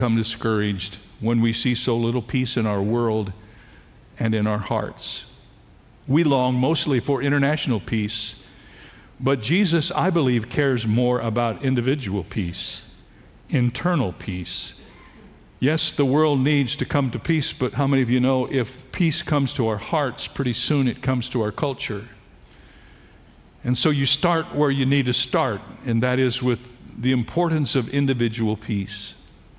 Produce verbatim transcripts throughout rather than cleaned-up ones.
become discouraged when we see so little peace in our world and in our hearts. We long mostly for international peace, but Jesus, I believe, cares more about individual peace, internal peace. Yes, the world needs to come to peace, but how many of you know if peace comes to our hearts, pretty soon it comes to our culture? And so you start where you need to start, and that is with the importance of individual peace.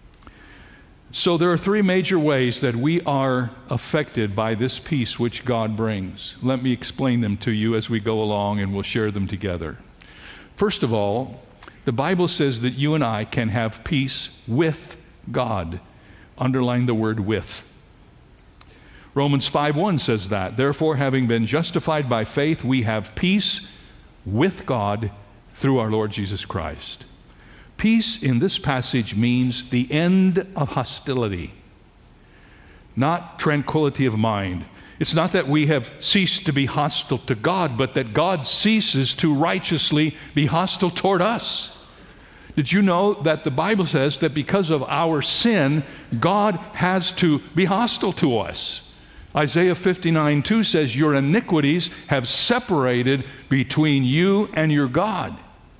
So there are three major ways that we are affected by this peace which God brings. Let me explain them to you as we go along, and we'll share them together. First of all, the Bible says that you and I can have peace with God. Underline the word with. Romans five one says that. Therefore, having been justified by faith, we have peace with God through our Lord Jesus Christ. Peace in this passage means the end of hostility, not tranquility of mind. It's not that we have ceased to be hostile to God, but that God ceases to righteously be hostile toward us. Did you know that the Bible says that because of our sin, God has to be hostile to us? Isaiah fifty-nine two says, your iniquities have separated between you and your God.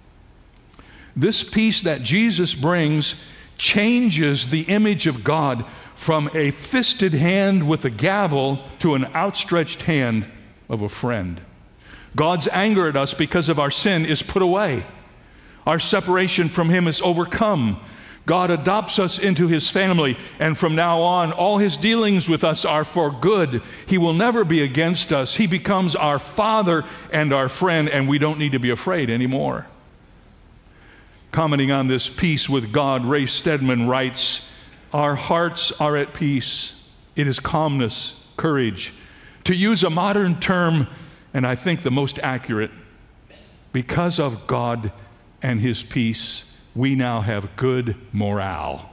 This peace that Jesus brings changes the image of God from a fisted hand with a gavel to an outstretched hand of a friend. God's anger at us because of our sin is put away. Our separation from Him is overcome. God adopts us into His family, and from now on, all His dealings with us are for good. He will never be against us. He becomes our Father and our friend, and we don't need to be afraid anymore. Commenting on this peace with God, Ray Stedman writes, our hearts are at peace. It is calmness, courage. To use a modern term, and I think the most accurate, because of God and His peace, we now have good morale.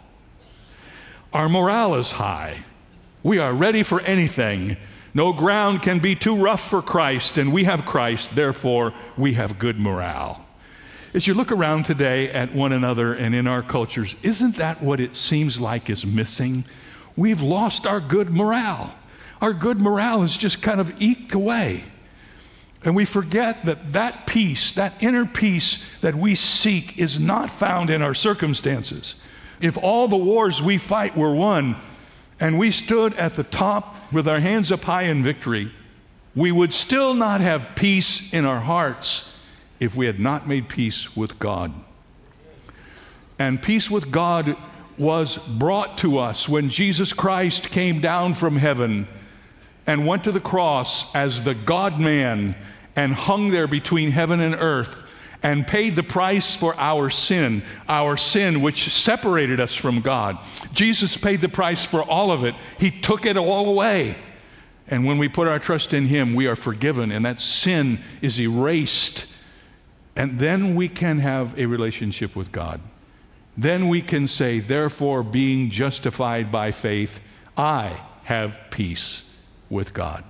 Our morale is high. We are ready for anything. No ground can be too rough for Christ, and we have Christ, therefore we have good morale. As you look around today at one another and in our cultures, isn't that what it seems like is missing? We've lost our good morale. Our good morale is just kind of eked away. And we forget that that peace, that inner peace that we seek is not found in our circumstances. If all the wars we fight were won and we stood at the top with our hands up high in victory, we would still not have peace in our hearts if we had not made peace with God. And peace with God was brought to us when Jesus Christ came down from heaven and went to the cross as the God-man and hung there between heaven and earth and paid the price for our sin, our sin which separated us from God. Jesus paid the price for all of it. He took it all away. And when we put our trust in Him, we are forgiven, and that sin is erased. And then we can have a relationship with God. Then we can say, therefore, being justified by faith, I have peace with God.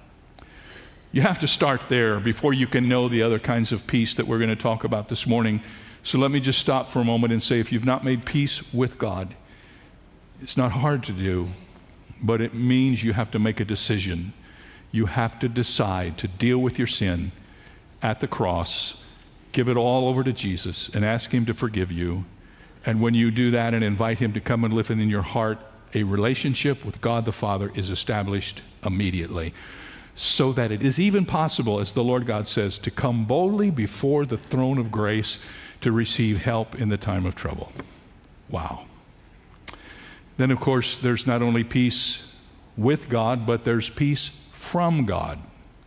You have to start there before you can know the other kinds of peace that we're going to talk about this morning. So let me just stop for a moment and say, if you've not made peace with God, it's not hard to do, but it means you have to make a decision. You have to decide to deal with your sin at the cross. Give it all over to Jesus and ask Him to forgive you. And when you do that and invite Him to come and live in your heart, a relationship with God the Father is established immediately, so that it is even possible, as the Lord God says, to come boldly before the throne of grace to receive help in the time of trouble. Wow. Then, of course, there's not only peace with God, but there's peace from God.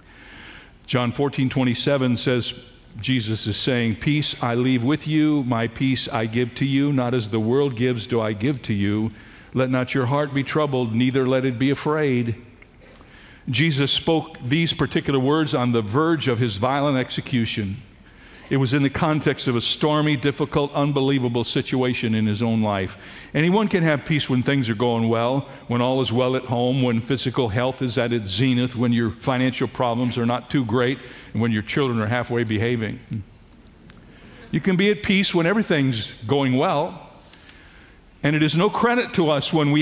John fourteen twenty-seven says, Jesus is saying, peace I leave with you, my peace I give to you, not as the world gives do I give to you. Let not your heart be troubled, neither let it be afraid. Jesus spoke these particular words on the verge of His violent execution. It was in the context of a stormy, difficult, unbelievable situation in His own life. Anyone can have peace when things are going well, when all is well at home, when physical health is at its zenith, when your financial problems are not too great, and when your children are halfway behaving. You can be at peace when everything's going well. And it is no credit to us when we